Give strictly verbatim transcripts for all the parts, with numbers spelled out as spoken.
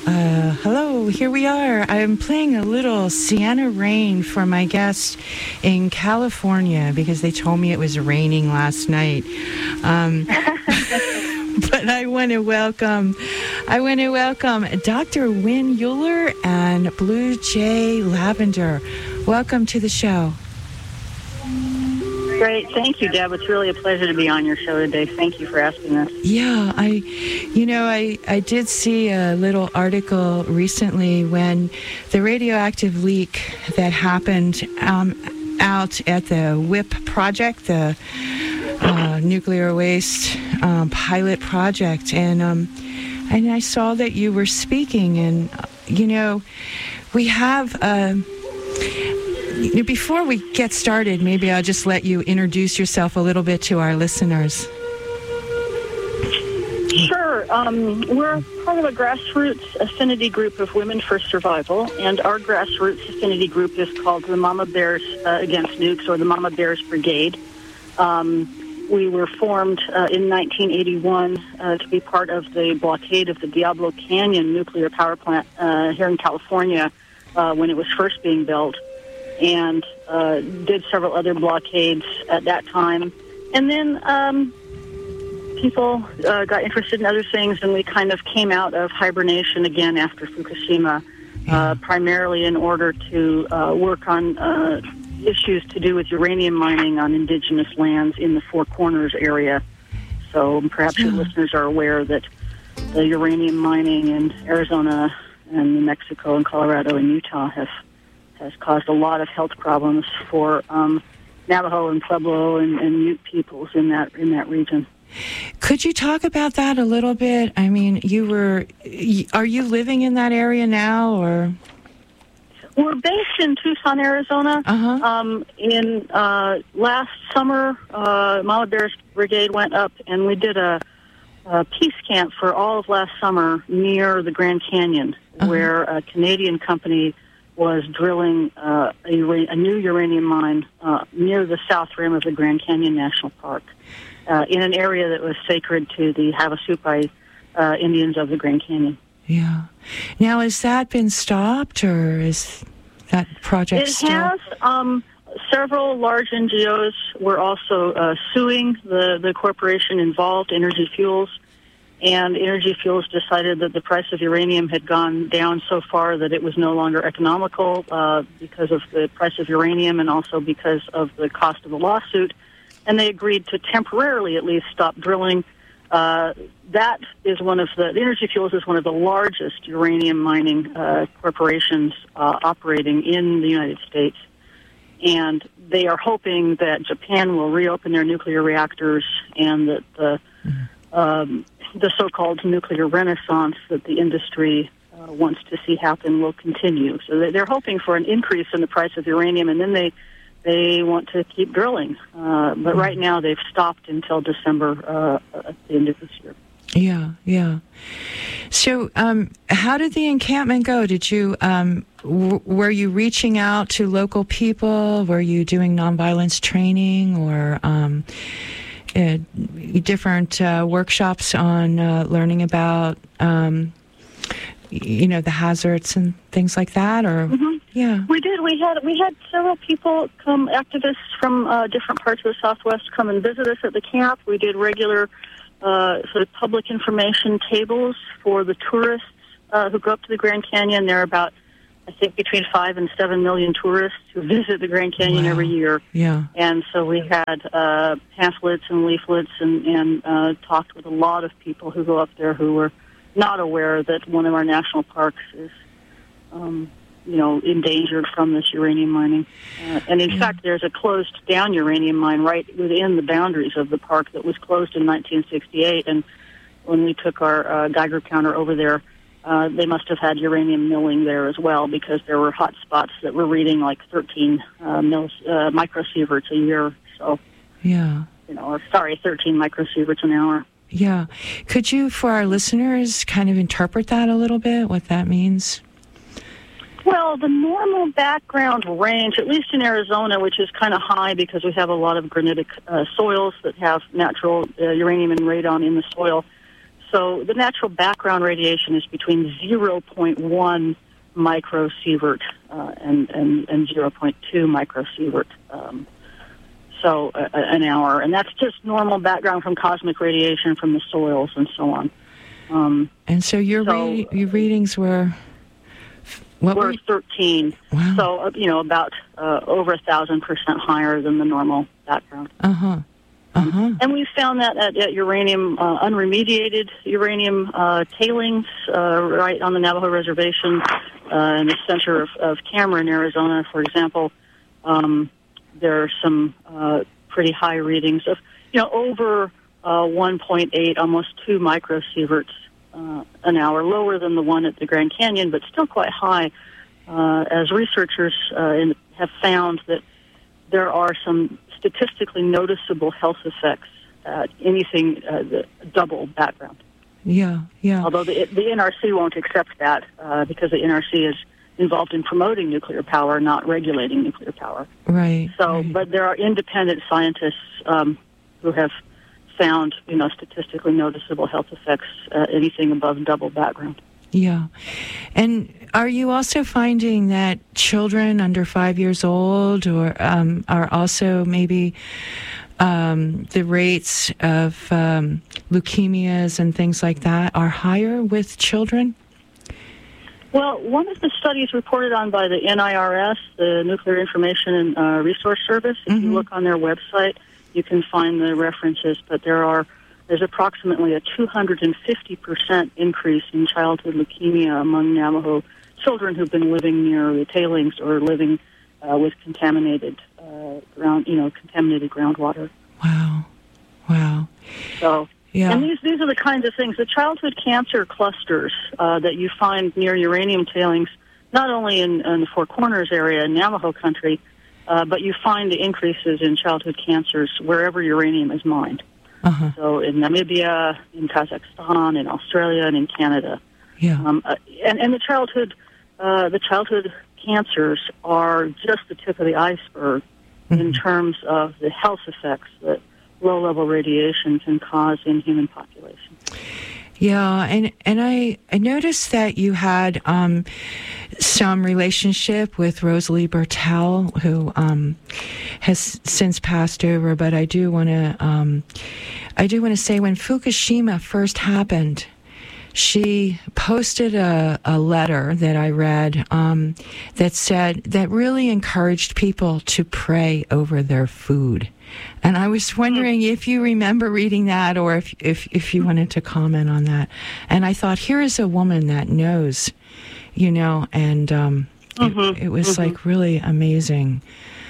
Uh, hello, here we are. I'm playing a little Sienna Rain for my guest in California because they told me it was raining last night. Um, but I want to welcome, I want to welcome Doctor Wynn Euler and Blue Jay Lavender. Welcome to the show. Great. Thank you, Deb. It's really a pleasure to be on your show today. Thank you for asking us. Yeah, I, you know, I, I did see a little article recently when the radioactive leak that happened um, out at the W I P project, the uh, nuclear waste um, pilot project, and um, and I saw that you were speaking, and uh, you know, we have. Uh, Before we get started, maybe I'll just let you introduce yourself a little bit to our listeners. Sure. Um, we're part of a grassroots affinity group of Women for Survival, and our grassroots affinity group is called the Mama Bears uh, Against Nukes, or the Mama Bears Brigade. Um, we were formed uh, in nineteen eighty-one uh, to be part of the blockade of the Diablo Canyon nuclear power plant uh, here in California uh, when it was first being built. And uh, did several other blockades at that time. And then um, people uh, got interested in other things, and we kind of came out of hibernation again after Fukushima, uh, primarily in order to uh, work on uh, issues to do with uranium mining on indigenous lands in the Four Corners area. So perhaps your listeners are aware that the uranium mining in Arizona and New Mexico and Colorado and Utah have has caused a lot of health problems for um, Navajo and Pueblo and, and Ute peoples in that in that region. Could you talk about that a little bit? I mean, you were, are you living in that area now, or? We're based in Tucson, Arizona. Uh-huh. Um, in uh, last summer, uh, Mama Bears Brigade went up, and we did a, a peace camp for all of last summer near the Grand Canyon, uh-huh. where a Canadian company was drilling uh, a, a new uranium mine uh, near the south rim of the Grand Canyon National Park uh, in an area that was sacred to the Havasupai uh, Indians of the Grand Canyon. Yeah. Now, has that been stopped, or is that project it still? It has. Um, several large N G Os were also uh, suing the, the corporation involved, Energy Fuels. And Energy Fuels decided that the price of uranium had gone down so far that it was no longer economical uh, because of the price of uranium and also because of the cost of the lawsuit. And they agreed to temporarily at least stop drilling. Uh, that is one of the, Energy Fuels is one of the largest uranium mining uh, corporations uh, operating in the United States. And they are hoping that Japan will reopen their nuclear reactors and that the mm-hmm. um, the so-called nuclear renaissance that the industry uh, wants to see happen will continue. So they're hoping for an increase in the price of uranium, and then they they want to keep drilling. Uh, but right now they've stopped until December uh, at the end of this year. Yeah, yeah. So um, how did the encampment go? Did you um, w- were you reaching out to local people? Were you doing nonviolence training, or um, Uh, different uh, workshops on uh, learning about, um, you know, the hazards and things like that, or mm-hmm. yeah, we did. We had we had several people come, activists from uh, different parts of the Southwest, come and visit us at the camp. We did regular uh, sort of public information tables for the tourists uh, who go up to the Grand Canyon. There are about, I think, between five and seven million tourists who visit the Grand Canyon wow. every year. Yeah. And so we had uh, pamphlets and leaflets and, and uh, talked with a lot of people who go up there who were not aware that one of our national parks is, um, you know, endangered from this uranium mining. Uh, and in yeah. fact, there's a closed-down uranium mine right within the boundaries of the park that was closed in nineteen sixty-eight. And when we took our uh, Geiger counter over there, Uh, they must have had uranium milling there as well, because there were hot spots that were reading like thirteen uh, mils, uh, microsieverts a year. So, yeah, you know, or sorry, thirteen microsieverts an hour. Yeah. Could you, for our listeners, kind of interpret that a little bit, what that means? Well, the normal background range, at least in Arizona, which is kind of high because we have a lot of granitic uh, soils that have natural uh, uranium and radon in the soil. So the natural background radiation is between zero point one microsievert uh, and, and, and zero point two microsievert, um, so uh, an hour. And that's just normal background from cosmic radiation from the soils and so on. Um, and so your, so, re- your readings were... What were were thirteen, wow. so, uh, you know, about uh, over a thousand percent higher than the normal background. Uh-huh. Uh-huh. And we found that at, at uranium, uh, unremediated uranium uh, tailings uh, right on the Navajo Reservation uh, in the center of, of Cameron, Arizona, for example. Um, there are some uh, pretty high readings of, you know, over uh, one point eight, almost two microsieverts uh, an hour, lower than the one at the Grand Canyon, but still quite high, uh, as researchers uh, in, have found that there are some statistically noticeable health effects at anything uh, the double background. Yeah, yeah. Although the, the N R C won't accept that uh, because the N R C is involved in promoting nuclear power, not regulating nuclear power. Right. So, right. but there are independent scientists um, who have found, you know, statistically noticeable health effects uh, anything above double background. Yeah. And are you also finding that children under five years old or um, are also maybe um, the rates of um, leukemias and things like that are higher with children? Well, one of the studies reported on by the N I R S, the Nuclear Information and uh, Resource Service, if mm-hmm. you look on their website, you can find the references, but there are there's approximately a two hundred fifty percent increase in childhood leukemia among Navajo children who've been living near the tailings or living uh, with contaminated uh, ground, you know, contaminated groundwater. Wow, wow. So, yeah. And these these are the kinds of things. The childhood cancer clusters uh, that you find near uranium tailings, not only in, in the Four Corners area in Navajo country, uh, but you find the increases in childhood cancers wherever uranium is mined. Uh-huh. So in Namibia, in Kazakhstan, in Australia, and in Canada. Yeah. Um, uh, and, and the childhood, uh, the childhood cancers are just the tip of the iceberg mm-hmm. in terms of the health effects that low-level radiation can cause in human population. Yeah, and and I, I noticed that you had um, some relationship with Rosalie Bertell, who um, has since passed over. But I do want to um, I do want to say when Fukushima first happened, she posted a, a letter that I read um, that said that really encouraged people to pray over their food. And I was wondering if you remember reading that or if, if, if you wanted to comment on that. And I thought, here is a woman that knows, you know, and um, mm-hmm. it, it was mm-hmm. like really amazing.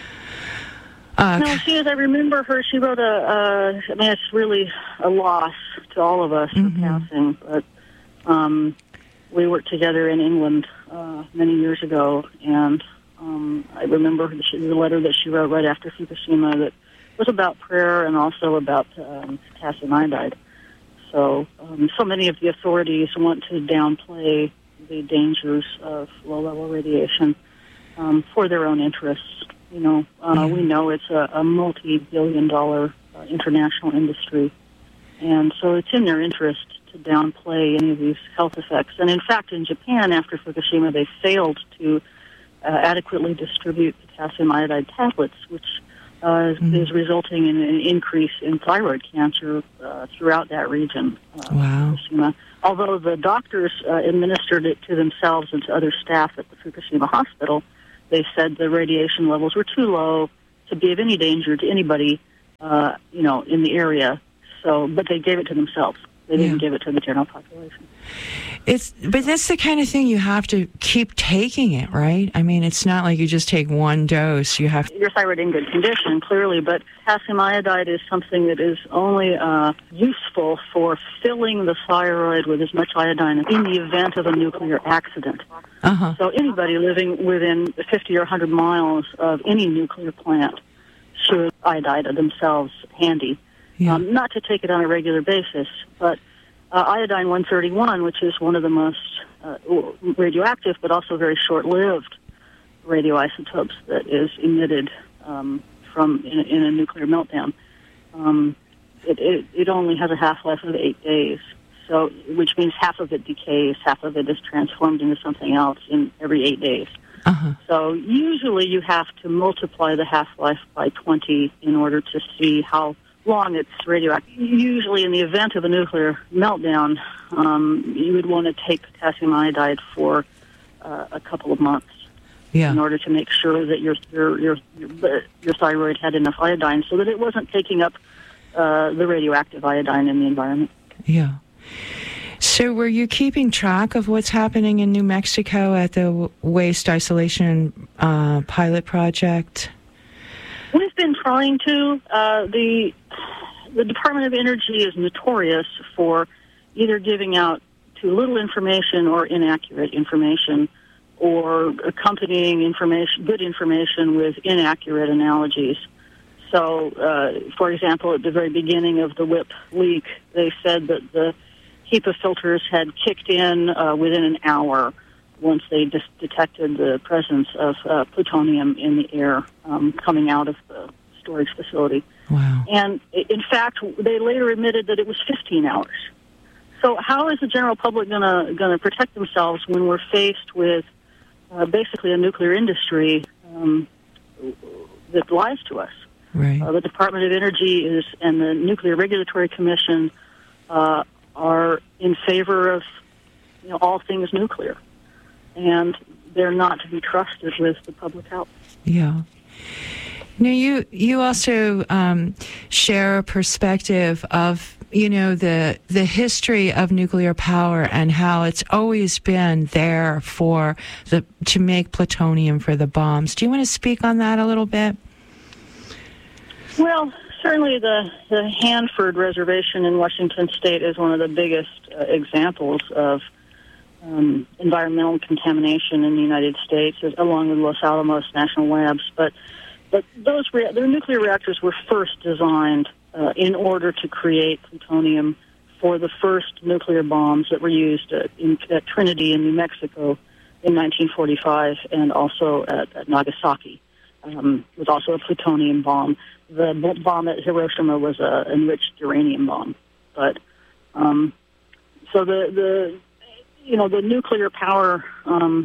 Uh, no, she is. I remember her. She wrote a, uh, I mean, it's really a loss to all of us mm-hmm. for passing. But um, we worked together in England uh, many years ago. And um, I remember the, the letter that she wrote right after Fukushima that was about prayer and also about um, potassium iodide. So, um, so many of the authorities want to downplay the dangers of low-level radiation um, for their own interests. You know, uh, mm-hmm. we know it's a, a multi-billion-dollar uh, international industry, and so it's in their interest to downplay any of these health effects. And in fact, in Japan, after Fukushima, they failed to uh, adequately distribute potassium iodide tablets, which Uh, mm-hmm. is resulting in an increase in thyroid cancer uh, throughout that region. Uh, wow. Fukushima. Although the doctors uh, administered it to themselves and to other staff at the Fukushima hospital, they said the radiation levels were too low to be of any danger to anybody, uh, you know, in the area. So, but they gave it to themselves. They didn't yeah. give it to the general population. It's, but that's the kind of thing you have to keep taking it, right? I mean, it's not like you just take one dose. You have to... Your thyroid in good condition, clearly, but potassium iodide is something that is only uh, useful for filling the thyroid with as much iodine in the event of a nuclear accident. Uh-huh. So anybody living within fifty or one hundred miles of any nuclear plant should iodide themselves handy. Yeah. Um, not to take it on a regular basis, but uh, iodine one thirty-one, which is one of the most uh, radioactive but also very short-lived radioisotopes that is emitted um, from in a, in a nuclear meltdown, um, it, it, it only has a half-life of eight days. So, which means half of it decays, half of it is transformed into something else in every eight days. Uh-huh. So usually you have to multiply the half-life by twenty in order to see how long it's radioactive. Usually in the event of a nuclear meltdown, um, you would want to take potassium iodide for uh, a couple of months yeah. in order to make sure that your, your, your, your, your thyroid had enough iodine so that it wasn't taking up uh, the radioactive iodine in the environment. Yeah. So were you keeping track of what's happening in New Mexico at the Waste Isolation uh, Pilot Project? We've been trying to. Uh, the the Department of Energy is notorious for either giving out too little information or inaccurate information, or accompanying information, good information with inaccurate analogies. So, uh, for example, at the very beginning of the W I P leak, they said that the HEPA filters had kicked in uh, within an hour once they dis- detected the presence of uh, plutonium in the air um, coming out of the storage facility. Wow. And in fact, they later admitted that it was fifteen hours. So how is the general public going to going to protect themselves when we're faced with uh, basically a nuclear industry um, that lies to us? Right. Uh, the Department of Energy is and the Nuclear Regulatory Commission uh, are in favor of you know all things nuclear, and they're not to be trusted with the public health. Yeah. Now, you you also um, share a perspective of you know the the history of nuclear power and how it's always been there for the to make plutonium for the bombs. Do you want to speak on that a little bit? Well, certainly the, the Hanford Reservation in Washington State is one of the biggest uh, examples of um, environmental contamination in the United States, along with Los Alamos National Labs. But but those rea- their nuclear reactors were first designed uh, in order to create plutonium for the first nuclear bombs that were used at, in, at Trinity in New Mexico in nineteen forty-five, and also at, at Nagasaki. Um, it was also a plutonium bomb. The bomb at Hiroshima was an enriched uranium bomb. But um, so the the you know the nuclear power um,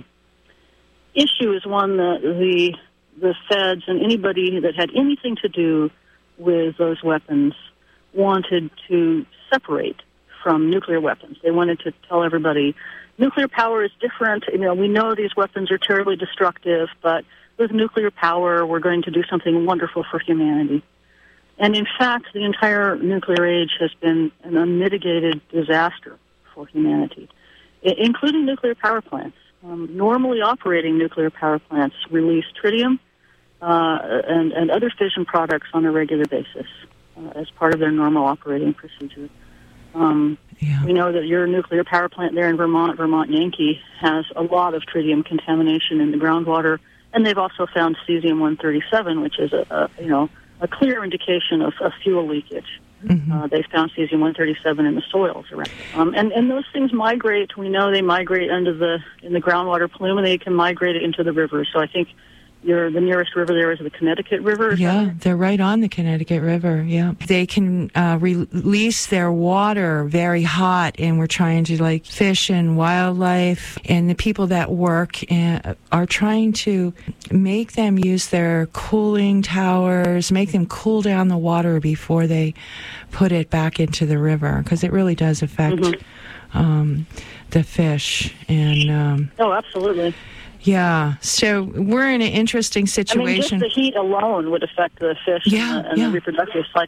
issue is one that the the feds and anybody that had anything to do with those weapons wanted to separate from nuclear weapons. They wanted to tell everybody nuclear power is different. You know, we know these weapons are terribly destructive, but with nuclear power, we're going to do something wonderful for humanity. And in fact, the entire nuclear age has been an unmitigated disaster for humanity, I- including nuclear power plants. Um, normally operating nuclear power plants release tritium uh, and, and other fission products on a regular basis uh, as part of their normal operating procedure. Um, yeah. We know that your nuclear power plant there in Vermont, Vermont Yankee, has a lot of tritium contamination in the groundwater. And they've also found cesium one thirty-seven, which is a, a you know a clear indication of, of fuel leakage. Mm-hmm. Uh, they found cesium one thirty-seven in the soils around. Um, and and those things migrate. We know they migrate under the in the groundwater plume, and they can migrate into the rivers. So I think your the nearest river there is the Connecticut River. Yeah, right? They're right on the Connecticut River. Yeah, they can uh, re- release their water very hot, and we're trying to like fish and wildlife, and the people that work in, are trying to make them use their cooling towers, make them cool down the water before they put it back into the river, because it really does affect mm-hmm. um, the fish. And um, oh, absolutely. Yeah, so we're in an interesting situation. I mean, just the heat alone would affect the fish yeah, and, the, and yeah. the reproductive cycle.